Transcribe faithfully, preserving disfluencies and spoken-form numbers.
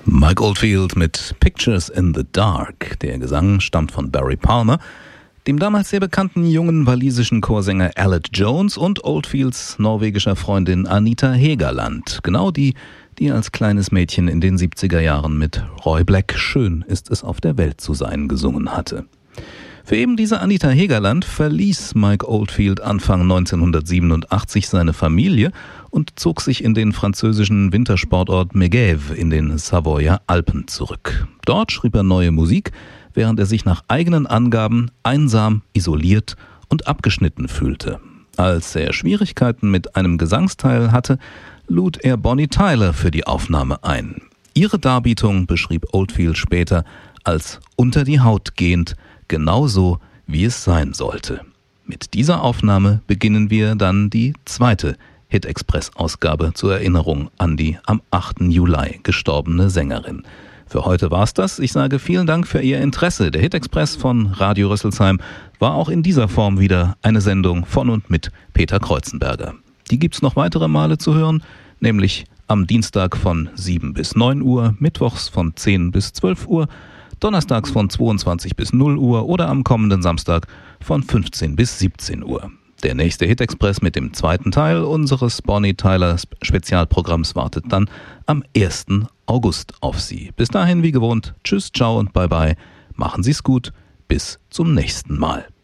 Mike Oldfield mit Pictures in the Dark. Der Gesang stammt von Barry Palmer, dem damals sehr bekannten jungen walisischen Chorsänger Aled Jones und Oldfields norwegischer Freundin Anita Hegerland. Genau die, die als kleines Mädchen in den siebziger Jahren mit Roy Black "Schön ist es auf der Welt zu sein" gesungen hatte. Für eben diese Anita Hegerland verließ Mike Oldfield Anfang neunzehnhundertsiebenundachtzig seine Familie und zog sich in den französischen Wintersportort Megève in den Savoyer Alpen zurück. Dort schrieb er neue Musik, während er sich nach eigenen Angaben einsam, isoliert und abgeschnitten fühlte. Als er Schwierigkeiten mit einem Gesangsteil hatte, lud er Bonnie Tyler für die Aufnahme ein. Ihre Darbietung beschrieb Oldfield später als unter die Haut gehend, genauso wie es sein sollte. Mit dieser Aufnahme beginnen wir dann die zweite Hit-Express-Ausgabe zur Erinnerung an die am achten Juli gestorbene Sängerin. Für heute war's das. Ich sage vielen Dank für Ihr Interesse. Der Hit-Express von Radio Rüsselsheim war auch in dieser Form wieder eine Sendung von und mit Peter Kreuzenberger. Die gibt's noch weitere Male zu hören, nämlich am Dienstag von sieben bis neun Uhr, mittwochs von zehn bis zwölf Uhr, donnerstags von zweiundzwanzig bis null Uhr oder am kommenden Samstag von fünfzehn bis siebzehn Uhr. Der nächste Hit-Express mit dem zweiten Teil unseres Bonnie Tyler Spezialprogramms wartet dann am ersten August auf Sie. Bis dahin wie gewohnt, tschüss, ciao und bye bye. Machen Sie's gut, bis zum nächsten Mal.